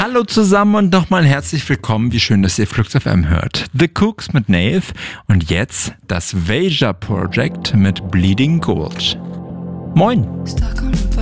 Hallo zusammen und nochmal herzlich willkommen. Wie schön, dass ihr Flux FM hört. The Cooks mit Nave und jetzt das Veja Project mit Bleeding Gold. Moin! Stuck on